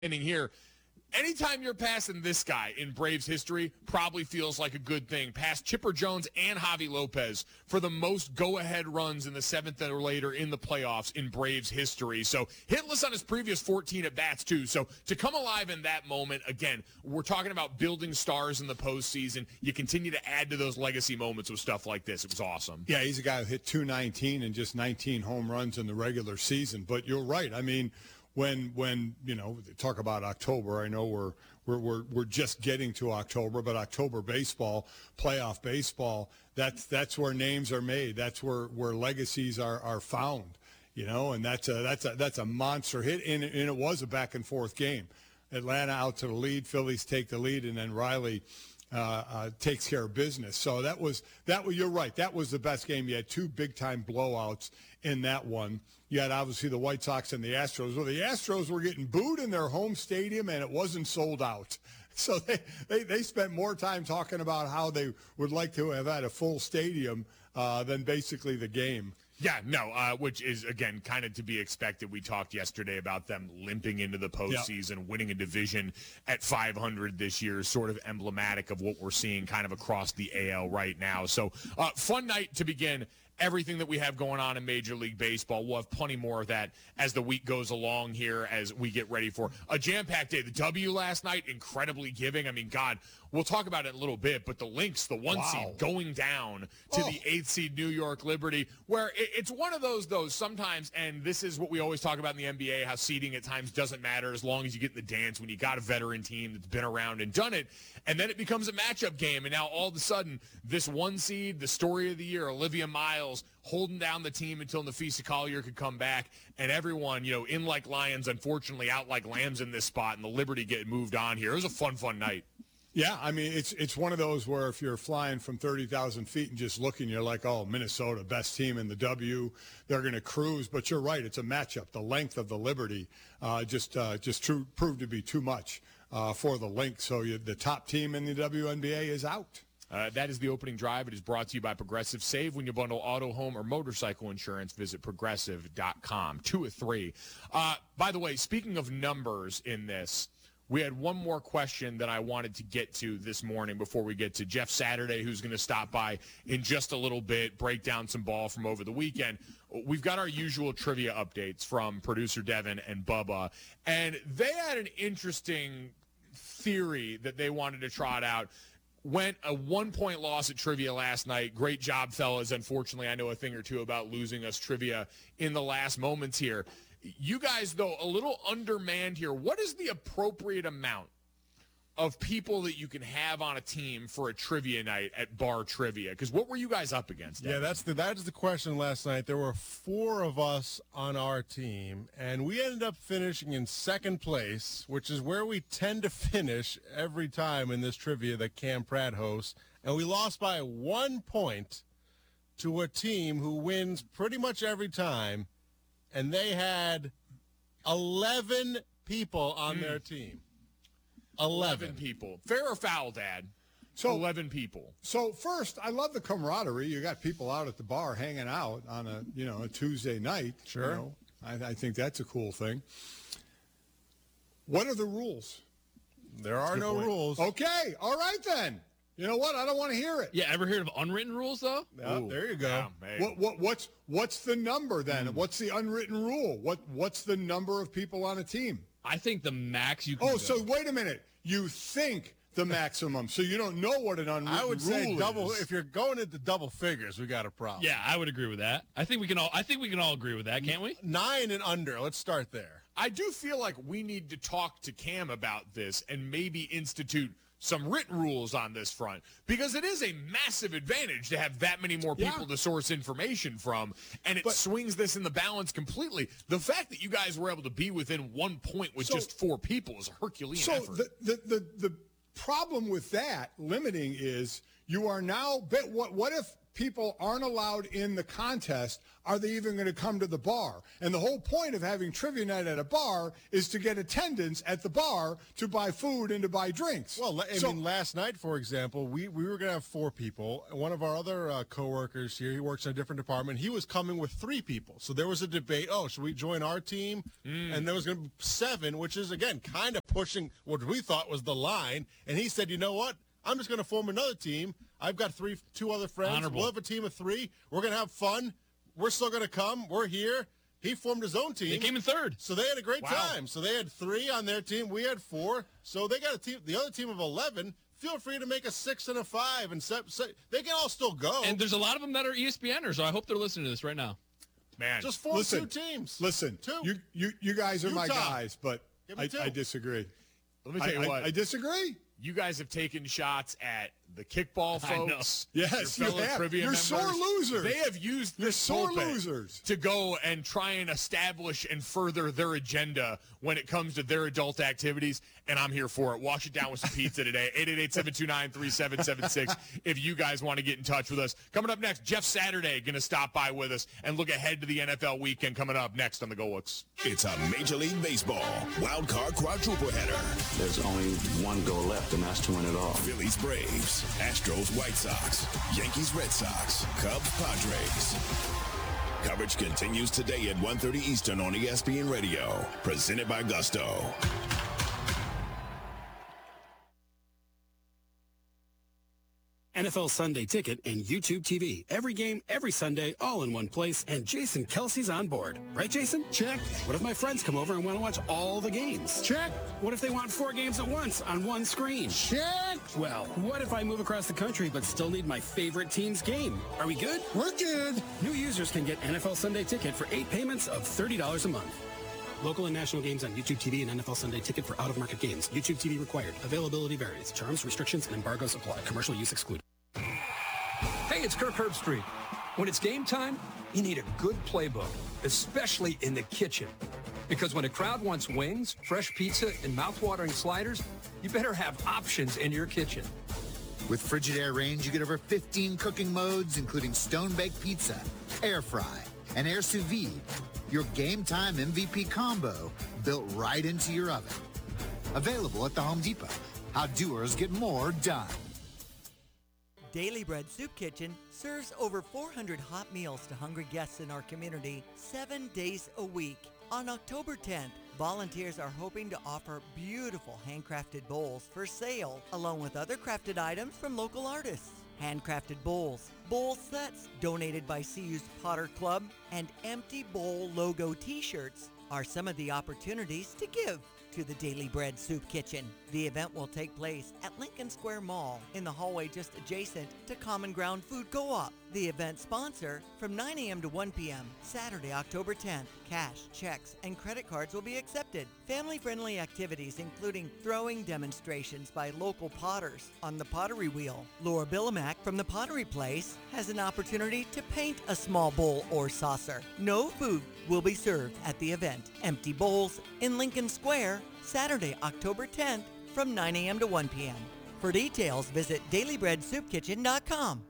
inning here. Anytime you're passing this guy in Braves history, probably feels like a good thing. Past Chipper Jones and Javi Lopez for the most go-ahead runs in the seventh or later in the playoffs in Braves history. So hitless on his previous 14 at-bats, too. So to come alive in that moment, again, we're talking about building stars in the postseason. You continue to add to those legacy moments with stuff like this. It was awesome. Yeah, he's a guy who hit 219 and just 19 home runs in the regular season. But you're right. I mean, when you know, talk about October, I know we're just getting to October, but October baseball, playoff baseball, that's where names are made. That's where legacies are found, you know, and that's a monster hit, and it was a back and forth game. Atlanta out to the lead, Phillies take the lead, and then Riley takes care of business. So that was you're right. That was the best game. You had two big time blowouts in that one. You had obviously the White Sox and the Astros. Well, the Astros were getting booed in their home stadium, and it wasn't sold out. So they spent more time talking about how they would like to have had a full stadium than basically the game. Yeah, no, which is, again, kind of to be expected. We talked yesterday about them limping into the postseason, winning a division at 500 this year, sort of emblematic of what we're seeing kind of across the AL right now. So, fun night to begin everything that we have going on in Major League Baseball. We'll have plenty more of that as the week goes along here, as we get ready for a jam-packed day. The W last night, incredibly giving. I mean, God, we'll talk about it in a little bit, but the Lynx, the one seed, going down to the 8th seed New York Liberty, where it's one of those sometimes, and this is what we always talk about in the NBA, how seeding at times doesn't matter as long as you get in the dance when you got a veteran team that's been around and done it, and then it becomes a matchup game, and now all of a sudden, this one seed, the story of the year, Olivia Miles, holding down the team until Nafisa Collier could come back, and everyone, you know, in like lions, unfortunately out like lambs in this spot, and the Liberty get moved on here. It was a fun night. Yeah, I mean, it's one of those where if you're flying from 30,000 feet and just looking, you're like, oh, Minnesota, best team in the W, they're going to cruise. But you're right, it's a matchup. The length of the Liberty just proved to be too much for the Lynx. So the top team in the WNBA is out. That is the opening drive. It is brought to you by Progressive. Save when you bundle auto, home, or motorcycle insurance. Visit Progressive.com. 2 of 3. By the way, speaking of numbers in this, we had one more question that I wanted to get to this morning before we get to Jeff Saturday, who's going to stop by in just a little bit, break down some ball from over the weekend. We've got our usual trivia updates from producer Devin and Bubba, and they had an interesting theory that they wanted to trot out. Went a 1-point loss at trivia last night. Great job, fellas. Unfortunately, I know a thing or two about losing us trivia in the last moments here. You guys, though, a little undermanned here. What is the appropriate amount of people that you can have on a team for a trivia night at Bar Trivia? Because what were you guys up against? Yeah, that is the question last night. There were 4 of us on our team, and we ended up finishing in second place, which is where we tend to finish every time in this trivia that Cam Pratt hosts. And we lost by 1 point to a team who wins pretty much every time, and they had 11 people on their team. 11 people. Fair or foul, Dad? So 11 people. So first, I love the camaraderie. You got people out at the bar hanging out on a Tuesday night. Sure. You know, I think that's a cool thing. What are the rules? There are no rules. Okay. All right, then. You know what? I don't want to hear it. Yeah, ever heard of unwritten rules, though? There you go. What's the number, then? What's the unwritten rule? What's the number of people on a team? I think the max you can go. So wait a minute. You think the maximum, so you don't know what an unwritten rule is. I would say double. If you're going into double figures, we got a problem. Yeah, I would agree with that. I think we can all agree with that, can't we? 9 and under. Let's start there. I do feel like we need to talk to Cam about this and maybe institute some written rules on this front, because it is a massive advantage to have that many more people to source information from, and it swings this in the balance completely. The fact that you guys were able to be within 1 point with just 4 people is a Herculean effort. So the problem with that limiting is you are now, what if people aren't allowed in the contest, are they even going to come to the bar? And the whole point of having trivia night at a bar is to get attendance at the bar to buy food and to buy drinks. Well, I mean, last night, for example, we were going to have 4 people. One of our other coworkers here, he works in a different department. He was coming with 3 people. So there was a debate, should we join our team? And there was going to be 7, which is, again, kind of pushing what we thought was the line. And he said, you know what? I'm just going to form another team. I've got 2 other friends. Honorable. We'll have a team of 3. We're going to have fun. We're still going to come. We're here. He formed his own team. They came in 3rd. So they had a great time. So they had 3 on their team. We had 4. So they got a team. The other team of 11. Feel free to make a 6 and a 5, and they can all still go. And there's a lot of them that are ESPNers, so I hope they're listening to this right now. Man, Just form 2 teams. Listen, 2. you guys are my Utah. guys, but I disagree. let me tell you what. I disagree. You guys have taken shots at the kickball folks. Yes, your you fellow have. trivia You're members. sore losers. They have used You're this sore pulpit losers. to go and try and establish and further their agenda when it comes to their adult activities, and I'm here for it. Wash it down with some pizza today. 888-729-3776 if you guys want to get in touch with us. Coming up next, Jeff Saturday going to stop by with us and look ahead to the NFL weekend coming up next on the Go Looks. It's a Major League Baseball wild card quadruple header. There's only one goal left, and that's to win it all. Phillies, Braves, Astros, White Sox, Yankees, Red Sox, Cubs, Padres. Coverage continues today at 1:30 Eastern on ESPN Radio. Presented by Gusto. NFL Sunday Ticket and YouTube TV. Every game, every Sunday, all in one place, and Jason Kelsey's on board. Right, Jason? Check. What if my friends come over and want to watch all the games? Check. What if they want 4 games at once on one screen? Check. Well, what if I move across the country but still need my favorite team's game? Are we good? We're good. New users can get NFL Sunday Ticket for 8 payments of $30 a month. Local and national games on YouTube TV and NFL Sunday Ticket for out-of-market games. YouTube TV required. Availability varies. Terms, restrictions, and embargoes apply. Commercial use excluded. Hey, it's Kirk Herbstreit. When it's game time, you need a good playbook, especially in the kitchen. Because when a crowd wants wings, fresh pizza, and mouth-watering sliders, you better have options in your kitchen. With Frigidaire Range, you get over 15 cooking modes, including stone-baked pizza, air fry, and air sous vide. Your game time MVP combo built right into your oven. Available at the Home Depot. How doers get more done. Daily Bread Soup Kitchen serves over 400 hot meals to hungry guests in our community 7 days a week. On October 10th, volunteers are hoping to offer beautiful handcrafted bowls for sale, along with other crafted items from local artists. Handcrafted bowls, bowl sets donated by CU's Potter Club, and empty bowl logo t-shirts are some of the opportunities to give to the Daily Bread Soup Kitchen. The event will take place at Lincoln Square Mall in the hallway just adjacent to Common Ground Food Co-op. The event sponsor from 9 a.m. to 1 p.m. Saturday, October 10th. Cash, checks, and credit cards will be accepted. Family-friendly activities including throwing demonstrations by local potters on the pottery wheel. Laura Billimack from the Pottery Place has an opportunity to paint a small bowl or saucer. No food will be served at the event. Empty bowls in Lincoln Square, Saturday, October 10th from 9 a.m. to 1 p.m. For details, visit dailybreadsoupkitchen.com.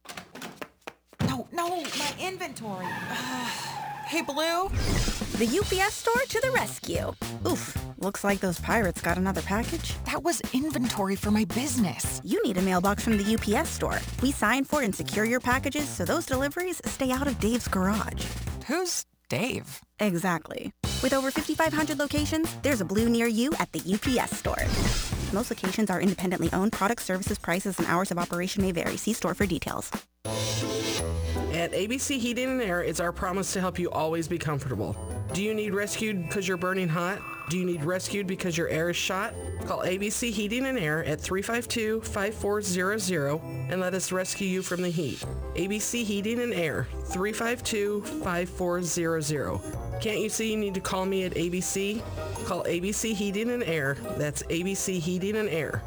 No, my inventory. Hey, Blue? The UPS store to the rescue. Oof, looks like those pirates got another package. That was inventory for my business. You need a mailbox from the UPS store. We sign for and secure your packages so those deliveries stay out of Dave's garage. Who's Dave? Exactly. With over 5,500 locations, there's a Blue near you at the UPS store. Most locations are independently owned. Products, services, prices, and hours of operation may vary. See store for details. At ABC Heating and Air, it's our promise to help you always be comfortable. Do you need rescued because you're burning hot? Do you need rescued because your air is shot? Call ABC Heating and Air at 352-5400 and let us rescue you from the heat. ABC Heating and Air, 352-5400. Can't you see you need to call me at ABC? Call ABC Heating and Air. That's ABC Heating and Air,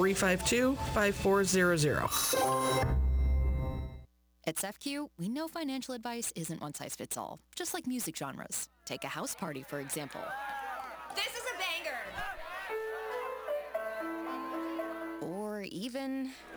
352-5400. At SEFCU, we know financial advice isn't one size fits all, just like music genres. Take a house party, for example. This is a banger! Or even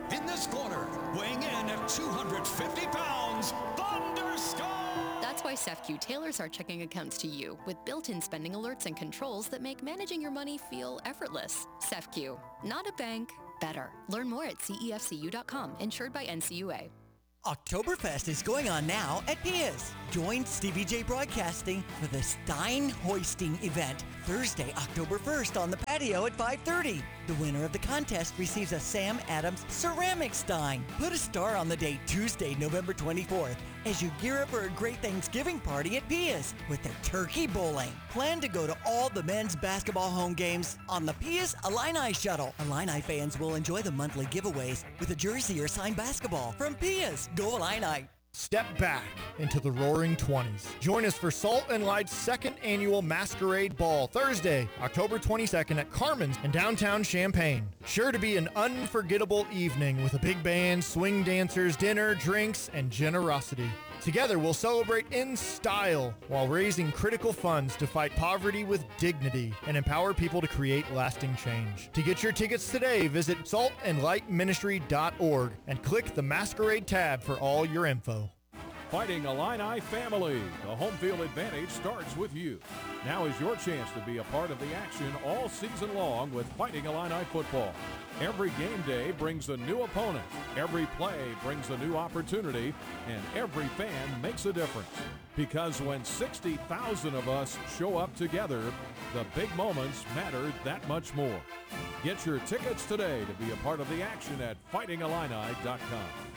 In this corner, weighing in at 250 pounds, Thunder Scott! That's why SEFCU tailors our checking accounts to you with built-in spending alerts and controls that make managing your money feel effortless. SEFCU, not a bank, better. Learn more at cefcu.com, insured by NCUA. Oktoberfest is going on now at Pia's. Join Stevie J Broadcasting for the Stein Hoisting event Thursday, October 1st on the patio at 5:30. The winner of the contest receives a Sam Adams ceramic stein. Put a star on the date Tuesday, November 24th as you gear up for a great Thanksgiving party at Pia's with the turkey bowling. Plan to go to all the men's basketball home games on the Pia's Illini Shuttle. Illini fans will enjoy the monthly giveaways with a jersey or signed basketball from Pia's. Go Illini! Step back into the roaring 20s. Join us for Salt and Light's second annual Masquerade Ball, Thursday, October 22nd at Carmen's in downtown Champaign. Sure to be an unforgettable evening with a big band, swing dancers, dinner, drinks, and generosity. Together, we'll celebrate in style while raising critical funds to fight poverty with dignity and empower people to create lasting change. To get your tickets today, visit saltandlightministry.org and click the Masquerade tab for all your info. Fighting Illini family. The home field advantage starts with you. Now is your chance to be a part of the action all season long with Fighting Illini football. Every game day brings a new opponent. Every play brings a new opportunity. And every fan makes a difference. Because when 60,000 of us show up together, the big moments matter that much more. Get your tickets today to be a part of the action at fightingillini.com.